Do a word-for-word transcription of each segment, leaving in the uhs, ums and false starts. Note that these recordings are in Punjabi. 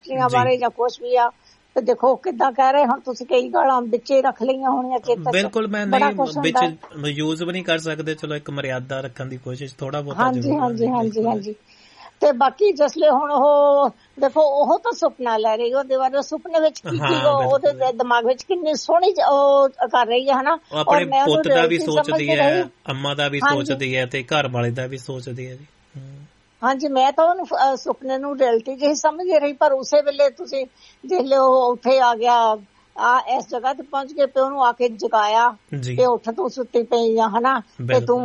ਇੰਡਸਟਰੀਆਂ ਬਾਰੇ ਜਾਂ ਕੁਛ ਵੀ ਆ, ਤੇ ਦੇਖੋ ਕਿੱਦਾਂ ਕਹਿ ਰਹੇ। ਹੁਣ ਤੁਸੀਂ ਕਈ ਗਾਲਾਂ ਵਿੱਚੇ ਰੱਖ ਲਈਆਂ ਹੋਣੀਆਂ ਚੇਤਾ। ਬਿਲਕੁਲ, ਮੈਂ ਨਹੀਂ ਵਿੱਚ ਯੂਜ਼ ਵੀ ਨਹੀਂ ਕਰ ਸਕਦੇ, ਚਲੋ ਇੱਕ ਮਰਿਆਦਾ ਰੱਖਣ ਦੀ ਕੋਸ਼ਿਸ਼ ਥੋੜਾ ਬਹੁਤ। ਹਾਂਜੀ ਹਾਂਜੀ ਹਾਂਜੀ ਹਾਂਜੀ। ਤੇ ਬਾਕੀ ਜਿਸਲੇ ਹੁਣ ਉਹ ਦੇਖੋ ਉਹ ਤਾਂ ਸੁਪਨਾ ਲੈ ਰਹੀ, ਉਹਦੇ ਬਾਰੇ ਸੁਪਨੇ ਵਿੱਚ ਕੀ ਕੀ ਉਹਦੇ ਦਿਮਾਗ ਵਿੱਚ ਕਿੰਨੀ ਸੋਹਣੀ ਉਹ ਕਰ ਰਹੀ ਹੈ ਹਨਾ। ਆਪਣੇ ਪੁੱਤ ਦਾ ਵੀ ਸੋਚਦੀ ਹੈ, ਅੰਮਾ ਦਾ ਵੀ ਸੋਚਦੀ ਹੈ, ਤੇ ਘਰ ਵਾਲੇ ਦਾ ਵੀ ਸੋਚਦੀ ਹੈ ਜੀ। ਹਾਂਜੀ, ਮੈਂ ਤਾਂ ਉਹਨੂੰ ਸੁਪਨੇ ਨੂੰ ਰਿਐਲਿਟੀ ਜਿਹੀ ਸਮਝ ਰਹੀ, ਪਰ ਉਸੇ ਵੇਲੇ ਤੁਸੀਂ ਜਿਸਲੇ ਉਹ ਉੱਥੇ ਆ ਗਿਆ ਆ ਇਸ ਜਗ੍ਹਾ ਤੇ ਪਹੁੰਚ ਗਏ ਤੇ ਉਹਨੂੰ ਆ ਕੇ ਜਗਾਇਆ ਤੇ ਉੱਠ ਤੂੰ ਸੁੱਤੀ ਪਈ ਆ ਹਨਾ, ਤੇ ਤੂੰ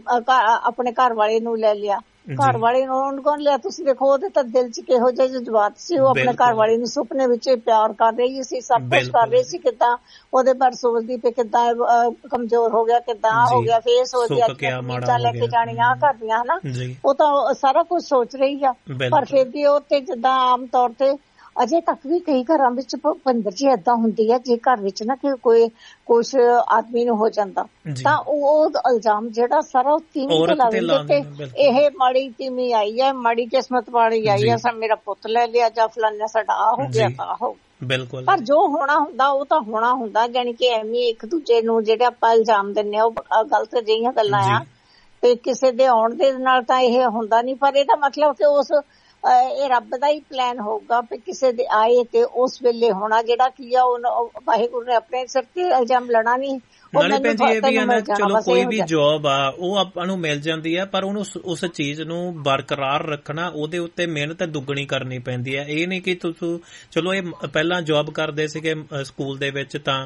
ਆਪਣੇ ਘਰ ਵਾਲੇ ਨੂੰ ਲੈ ਲਿਆ। ਘਰ ਵਾਲੇ ਨੂੰ ਉਹਨੂੰ ਕੌਣ ਲਿਆ? ਤੁਸੀਂ ਦੇਖੋ ਉਹਦੇ ਤਾਂ ਦਿਲ ਚ ਕਿਹੋ ਜਿਹੇ ਜਜ਼ਬਾਤ ਸੀ। ਉਹ ਆਪਣੇ ਘਰ ਵਾਲੇ ਨੂੰ ਸੁਪਨੇ ਵਿੱਚ ਪਿਆਰ ਕਰ ਰਹੀ ਸੀ, ਸਭ ਕੁਛ ਕਰ ਰਹੀ ਸੀ। ਕਿੱਦਾਂ ਉਹਦੇ ਬਾਰੇ ਸੋਚਦੀ ਪਈ, ਕਿੱਦਾਂ ਕਮਜ਼ੋਰ ਹੋ ਗਿਆ, ਕਿੱਦਾਂ ਹੋ ਗਿਆ, ਫੇਰ ਸੋਚਦੀ ਚੀਜ਼ਾਂ ਲੈ ਕੇ ਜਾਣੀਆਂ ਕਰਦੀਆਂ ਹਨਾ। ਉਹ ਤਾਂ ਸਾਰਾ ਕੁਛ ਸੋਚ ਰਹੀ ਆ, ਪਰ ਫਿਰ ਵੀ ਉਹ ਤੇ ਜਿੱਦਾਂ ਆਮ ਤੌਰ ਤੇ ਅਜੇ ਤੱਕ ਵੀ ਕਈ ਘਰਾਂ ਵਿੱਚ ਭੁਪਿੰਦਰ ਜੀ ਏਦਾਂ ਹੁੰਦੀ ਹੈ, ਜੇ ਘਰ ਵਿੱਚ ਨਾ ਕਿ ਕੋਈ ਕੁਛ ਆਦਮੀ ਨੂੰ ਹੋ ਜਾਂਦਾ ਤਾਂ ਉਹ ਇਲਜ਼ਾਮ ਜਿਹੜਾ ਸਾਰਾ ਉਹ ਤੀਵੀਂ ਤੇ ਲਾ ਦਿੰਦੇ ਤੇ ਇਹ ਮਾੜੀ ਤੀਵੀਂ ਆਈ ਹੈ, ਮਾੜੀ ਕਿਸਮਤ ਵਾਲੀ ਆਈ ਹੈ, ਮੇਰਾ ਪੁੱਤ ਲੈ ਲਿਆ ਜਾਂ ਫਲਾਨਾ ਸਾਡਾ ਆ ਹੋ ਗਿਆ ਤਾਂ ਹੋ। ਬਿਲਕੁਲ, ਪਰ ਜੋ ਹੋਣਾ ਹੁੰਦਾ ਉਹ ਤਾਂ ਹੋਣਾ ਹੁੰਦਾ, ਜਾਣੀ ਕਿ ਐਵੇਂ ਇੱਕ ਦੂਜੇ ਨੂੰ ਜਿਹੜੇ ਆਪਾਂ ਇਲਜ਼ਾਮ ਦਿੰਦੇ ਆ ਉਹ ਗਲਤ ਜਿਹੀਆਂ ਗੱਲਾਂ ਆ, ਤੇ ਕਿਸੇ ਦੇ ਆਉਣ ਦੇ ਨਾਲ ਤਾਂ ਇਹ ਹੁੰਦਾ ਨੀ। ਪਰ ਇਹਦਾ ਮਤਲਬ ਕਿ ਉਸ ਇਹ ਰੱਬ ਦਾ ਹੀ ਪਲਾਨ ਹੋਊਗਾ ਵੀ ਕਿਸੇ ਦੇ ਆਏ ਤੇ ਉਸ ਵੇਲੇ ਹੋਣਾ, ਜਿਹੜਾ ਕੀ ਆ ਉਹ ਵਾਹਿਗੁਰੂ ਨੇ ਆਪਣੇ ਸਿਰ ਤੇ ਇਲਜ਼ਾਮ ਲਾਉਣਾ ਨੀ। ਨਾਲੇ ਭੈਣ ਜੀ ਇਹ ਵੀ ਆ ਨਾ, ਚਲੋ ਕੋਈ ਵੀ ਜੋਬ ਆ ਉਹ ਆਪਾਂ ਨੂੰ ਮਿਲ ਜਾਂਦੀ ਆ, ਪਰ ਉਹਨੂੰ ਉਸ ਚੀਜ਼ ਨੂੰ ਬਰਕਰਾਰ ਰੱਖਣਾ, ਉਹਦੇ ਉੱਤੇ ਮਿਹਨਤ ਦੁੱਗਣੀ ਕਰਨੀ ਪੈਂਦੀ ਹੈ। ਇਹ ਨਹੀਂ ਕਿ ਤੁਸੀਂ ਚਲੋ ਇਹ ਪਹਿਲਾਂ ਜੋਬ ਕਰਦੇ ਸੀਗੇ ਸਕੂਲ ਦੇ ਵਿੱਚ ਤਾਂ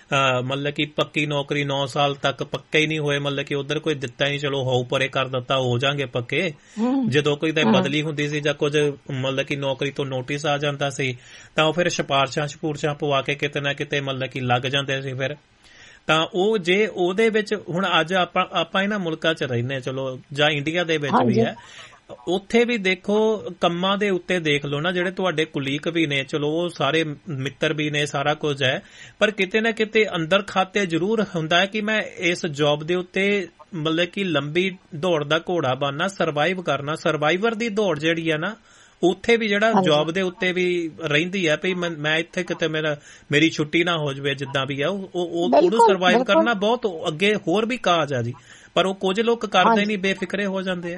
ਮਤਲਬ ਕਿ ਪੱਕੀ ਨੌਕਰੀ ਨੌ ਸਾਲ ਤੱਕ ਪੱਕੇ ਹੀ ਨਹੀਂ ਹੋਏ, ਮਤਲਬ ਕਿ ਉਧਰ ਕੋਈ ਦਿੱਤਾ ਹੀ ਚਲੋ ਹੋਊ ਪਰੇ ਕਰ ਦਿੱਤਾ ਹੋ ਜਾਣਗੇ ਪੱਕੇ। ਜਦੋਂ ਕੋਈ ਤਾਂ ਬਦਲੀ ਹੁੰਦੀ ਸੀ ਜਾਂ ਕੁਝ ਮਤਲਬ ਕਿ ਨੌਕਰੀ ਤੋਂ ਨੋਟਿਸ ਆ ਜਾਂਦਾ ਸੀ ਤਾਂ ਉਹ ਫਿਰ ਸਿਫਾਰਸ਼ਾਂ ਸਪੂਰਸ਼ਾਂ ਪਵਾ ਕੇ ਕਿਤੇ ਨਾ ਕਿਤੇ ਮਤਲਬ ਕਿ ਲੱਗ ਜਾਂਦੇ ਸੀ ਫਿਰ। ਤਾਂ ਉਹ ਜੇ ਉਹਦੇ ਵਿੱਚ ਹੁਣ ਅੱਜ ਆਪਾਂ ਆਪਾਂ ਇਹਨਾਂ ਮੁਲਕਾਂ 'ਚ ਰਹਿੰਦੇ ਚਲੋ ਜਾਂ ਇੰਡੀਆ ਦੇ ਵਿੱਚ ਵੀ ਹੈ, ਉੱਥੇ ਵੀ ਦੇਖੋ ਕੰਮਾਂ ਦੇ ਉੱਤੇ ਦੇਖ ਲਓ ਨਾ, ਜਿਹੜੇ ਤੁਹਾਡੇ ਕੁਲੀਕ ਵੀ ਨੇ ਚਲੋ ਉਹ ਸਾਰੇ ਮਿੱਤਰ ਵੀ ਨੇ, ਸਾਰਾ ਕੁਝ ਹੈ, ਪਰ ਕਿਤੇ ਨਾ ਕਿਤੇ ਅੰਦਰ ਖਾਤੇ ਜ਼ਰੂਰ ਹੁੰਦਾ ਹੈ ਕਿ ਮੈਂ ਇਸ ਜੌਬ ਦੇ ਉੱਤੇ ਮਤਲਬ ਕਿ ਲੰਬੀ ਦੌੜ ਦਾ ਘੋੜਾ ਬਣਨਾ, ਸਰਵਾਈਵ ਕਰਨਾ। ਸਰਵਾਈਵਰ ਦੀ ਦੌੜ ਜਿਹੜੀ ਆ ਨਾ ਉੱਥੇ ਵੀ ਜਿਹੜਾ ਜੌਬ ਦੇ ਉੱਤੇ ਵੀ ਰਹਿੰਦੀ ਹੈ ਵੀ ਮੈਂ ਇੱਥੇ ਕਿਤੇ ਮੇਰਾ ਮੇਰੀ ਛੁੱਟੀ ਨਾ ਹੋ ਜਾਵੇ, ਜਿੱਦਾਂ ਵੀ ਆ ਉਹਨੂੰ ਸਰਵਾਈਵ ਕਰਨਾ ਬਹੁਤ ਅੱਗੇ ਹੋਰ ਵੀ ਕਾਜ ਆ ਜੀ, ਪਰ ਉਹ ਕੁਝ ਲੋਕ ਕਰਦੇ ਨਹੀਂ, ਬੇਫਿਕਰੇ ਹੋ ਜਾਂਦੇ ਆ।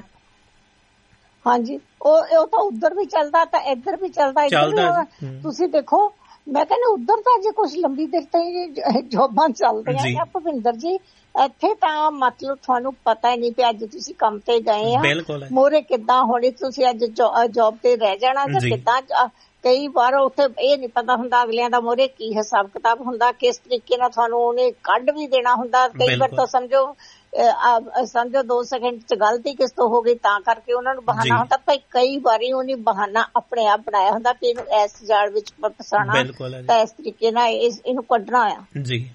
ਹਾਂਜੀ, ਉਹ ਉਹ ਤਾਂ ਉੱਧਰ ਵੀ ਚੱਲਦਾ ਤਾਂ ਇੱਧਰ ਵੀ ਚੱਲਦਾ। ਤੁਸੀਂ ਦੇਖੋ, ਮੈਂ ਕਹਿੰਦੀ ਉੱਧਰ ਤਾਂ ਜੇ ਕੁਛ ਲੰਬੀ ਦੇਰ ਤਾਈਂ ਜੋਬਾਂ ਚੱਲਦੀਆਂ ਆ ਭੁਪਿੰਦਰ ਜੀ, ਇੱਥੇ ਤਾਂ ਮਤਲਬ ਤੁਹਾਨੂੰ ਪਤਾ ਹੀ ਨਹੀਂ ਵੀ ਅੱਜ ਤੁਸੀਂ ਕੰਮ ਤੇ ਗਏ ਆ, ਮੋਰੇ ਕਿੱਦਾਂ ਹੋਣੀ, ਤੁਸੀਂ ਅੱਜ ਜੋਬ ਤੇ ਰਹਿ ਜਾਣਾ ਜਾਂ ਕਿੱਦਾਂ। ਕਈ ਵਾਰ ਉੱਥੇ ਇਹ ਨੀ ਪਤਾ ਹੁੰਦਾ ਅਗਲਿਆਂ ਦਾ ਮੋਰੇ ਕੀ ਹਿਸਾਬ ਕਿਤਾਬ ਹੁੰਦਾ, ਕਿਸ ਤਰੀਕੇ ਨਾਲ ਤੁਹਾਨੂੰ ਉਹਨੇ ਕੱਢ ਵੀ ਦੇਣਾ ਹੁੰਦਾ। ਕਈ ਵਾਰ ਤਾਂ ਸਮਝੋ ਸਮਝੋ ਦੋ ਸੈਕਿੰਡ ਚ ਗਲਤੀ ਕਿਸ ਤੋਂ ਹੋ ਗਈ ਤਾਂ ਕਰਕੇ ਉਹਨਾਂ ਨੂੰ ਬਹਾਨਾ ਹੁੰਦਾ, ਪਰ ਕਈ ਵਾਰੀ ਉਹਨੇ ਬਹਾਨਾ ਆਪਣੇ ਆਪ ਬਣਾਇਆ ਹੁੰਦਾ ਵੀ ਇਹਨੂੰ ਇਸ ਜਾਲ ਵਿੱਚ ਫਸਾਉਣਾ ਤਾਂ ਇਸ ਤਰੀਕੇ ਨਾਲ ਇਹਨੂੰ ਕੱਢਣਾ ਆ। ਜੀ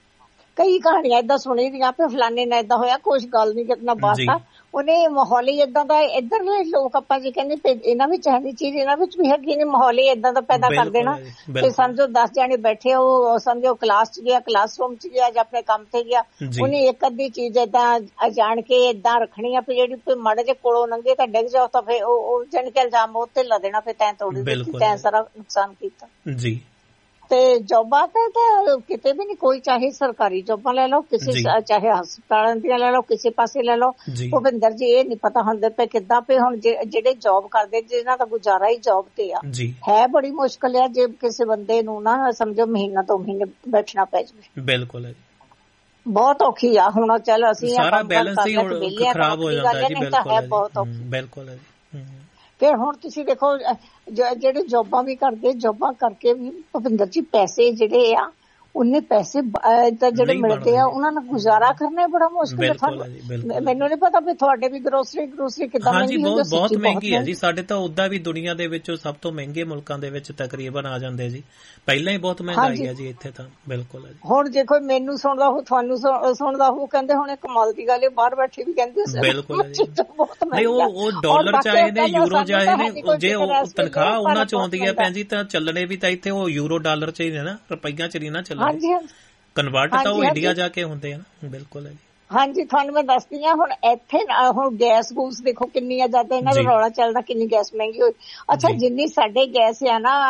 ਕਈ ਕਹਾਣੀਆਂ ਏਦਾਂ ਸੁਣੀ ਦੀਆਂ ਵੀ ਫਲਾਨੇ ਨਾਲ ਏਦਾਂ ਹੋਇਆ, ਕੁਛ ਗੱਲ ਨੀ ਕਿਤਨਾ ਬਾਤਾਂ, ਉਹਨੇ ਮਾਹੌਲ ਹੀ ਏਦਾਂ ਦਾ। ਇੱਧਰ ਲੋਕ ਆਪਾਂ ਜੀ ਕਹਿੰਦੇ ਇਹਨਾਂ ਵਿੱਚ ਹੈ ਨੀ ਚੀਜ਼, ਇਹਨਾਂ ਵਿੱਚ ਵੀ ਹੈਗੀ ਨੇ, ਮਾਹੌਲ ਹੀ ਏਦਾਂ ਦਾ ਪੈਦਾ ਕਰ ਦੇਣਾ ਤੇ ਸਮਝੋ ਦਸ ਜਾਣੇ ਬੈਠੇ, ਉਹ ਸਮਝੋ ਕਲਾਸ ਚ ਗਿਆ, ਕਲਾਸਰੂਮ ਚ ਗਿਆ ਜਾਂ ਆਪਣੇ ਕੰਮ ਤੇ ਗਿਆ, ਉਹਨੇ ਇੱਕ ਅੱਧੀ ਚੀਜ਼ ਏਦਾਂ ਜਾਣ ਕੇ ਏਦਾਂ ਰੱਖਣੀ ਆ ਵੀ ਜਿਹੜੀ ਮਾੜੇ ਜੇ ਕੋਲੋਂ ਲੰਘੇ ਤਾਂ ਡਿੱਗ ਜਾਓ ਤਾਂ ਫਿਰ ਉਹ ਜਾਣ ਕੇ ਇਲਜ਼ਾਮ ਉਹ ਤੇ ਲਾ ਦੇਣਾ ਫਿਰ ਤੈਂ ਤੋੜੀ ਦਿੱਤੀ, ਤੈਂ ਸਾਰਾ ਨੁਕਸਾਨ ਕੀਤਾ। ਜੀ ਤੇ ਜੋਬਾਂ ਤੇ ਤਾਂ ਕਿਤੇ ਵੀ ਨੀ, ਕੋਈ ਚਾਹੇ ਸਰਕਾਰੀ ਜੋਬਾਂ ਲੈ ਲਓ, ਕਿਸੇ ਚਾਹੇ ਹਸਪਤਾਲਾਂ ਦੀਆਂ ਲੈ ਲਓ, ਕਿਸੇ ਪਾਸੇ ਲੈ ਲਓ। ਭੁਪਿੰਦਰ ਜੀ ਇਹ ਨੀ ਪਤਾ ਹੁੰਦੇ ਪਏ ਕਿੱਦਾਂ ਪਏ ਹੁਣ ਜਿਹੜੇ ਜੋਬ ਕਰਦੇ ਜਿਹਨਾਂ ਦਾ ਗੁਜ਼ਾਰਾ ਹੀ ਜੋਬ ਤੇ ਆ, ਹੈ ਬੜੀ ਮੁਸ਼ਕਿਲ ਆ ਜੇ ਕਿਸੇ ਬੰਦੇ ਨੂੰ ਨਾ ਸਮਝੋ ਮਹੀਨਾ ਦੋ ਮਹੀਨੇ ਬੈਠਣਾ ਪੈ ਜਾਵੇ। ਬਿਲਕੁਲ ਹੈ, ਬਹੁਤ ਔਖੀ ਆ। ਹੁਣ ਚੱਲ ਅਸੀਂ ਸਾਰਾ ਬੈਲੈਂਸ ਹੀ ਖਰਾਬ ਹੋ ਜਾਂਦਾ ਜੀ। ਬਿਲਕੁਲ ਬਹੁਤ ਔਖੀ, ਬਿਲਕੁਲ ਹੈ। ਫਿਰ ਹੁਣ ਤੁਸੀਂ ਦੇਖੋ ਜਿਹੜੇ ਜੋਬਾਂ ਵੀ ਕਰਦੇ, ਜੋਬਾਂ ਕਰਕੇ ਵੀ ਭੁਪਿੰਦਰ ਜੀ ਪੈਸੇ ਜਿਹੜੇ ਆ ਉਹਨੇ ਪੈਸੇ ਜਿਹੜੇ ਮਿਲਦੇ ਆ ਉਹਨਾਂ ਨੂੰ ਗੁਜ਼ਾਰਾ ਕਰਨਾ ਬੜਾ ਮੁਸ਼ਕਿਲ ਹੈ। ਮੈਨੂੰ ਨੀ ਪਤਾ ਵੀ ਤੁਹਾਡੇ ਵੀ ਗਰੋਸਰੀ ਗਰੋਸਰੀ ਕਿੱਦਾਂ ਮਹਿੰਗੀ ਹੁੰਦੀ? ਬਹੁਤ ਬਹੁਤ ਮਹਿੰਗੀ ਹੈ ਜੀ, ਸਾਡੇ ਤਾਂ ਓਦਾਂ ਵੀ ਦੁਨੀਆ ਦੇ ਵਿੱਚੋਂ ਸਭ ਤੋਂ ਮਹਿੰਗੇ ਮੁਲਕਾਂ ਦੇ ਵਿੱਚ ਤਕਰੀਬਨ ਆ ਜਾਂਦੇ ਜੀ, ਪਹਿਲਾਂ ਹੀ ਬਹੁਤ ਮਹਿੰਗਾਈ ਹੈ ਜੀ ਇੱਥੇ ਤਾਂ। ਬਿਲਕੁਲ ਹੈ। ਹੁਣ ਜੇ ਕੋਈ ਮੈਨੂੰ ਸੁਣਦਾ ਹੋ, ਤੁਹਾਨੂੰ ਸੁਣਦਾ ਹੋ, ਕਹਿੰਦੇ ਹੁਣ ਕਮਾਲ ਦੀ ਗੱਲ ਹੈ, ਬਾਹਰ ਬੈਠੇ ਵੀ ਕਹਿੰਦੇ ਬਿਲਕੁਲ ਨਹੀਂ, ਉਹ ਡਾਲਰ ਚਾਹੇ ਨੇ, ਯੂਰੋ ਚਾਹੇ ਨੇ, ਜੇ ਉਹ ਤਨਖਾਹ ਉਹਨਾਂ ਚ ਆਉਂਦੀ ਹੈ ਭੈਣ ਜੀ ਤਾਂ ਚੱਲਣੇ ਵੀ ਤਾਂ ਇੱਥੇ ਉਹ ਯੂਰੋ ਡਾਲਰ ਚ ਹੀ ਨੇ ਨਾ, ਰੁਪਈਆ ਚ ਨਹੀਂ ਨਾ ਚੱਲਣੇ। ਕਨਵਰਟ ਤਾਂ ਉਹ ਇੰਡੀਆ ਜਾ ਕੇ ਹੁੰਦੇ ਆ ਨਾ। ਬਿਲਕੁਲ ਹੈ ਜੀ। ਹਾਂਜੀ, ਤੁਹਾਨੂੰ ਮੈਂ ਦੱਸਦੀ ਹਾਂ ਹੁਣ ਇੱਥੇ ਹੁਣ ਗੈਸ ਗੂਸ ਦੇਖੋ ਕਿੰਨੀ ਆ, ਜ਼ਿਆਦਾ ਇਹਨਾਂ ਦਾ ਰੌਲਾ ਚੱਲਦਾ ਕਿੰਨੀ ਗੈਸ ਮਹਿੰਗੀ ਹੋਈ। ਅੱਛਾ, ਜਿੰਨੀ ਸਾਡੇ ਗੈਸ ਆ ਨਾ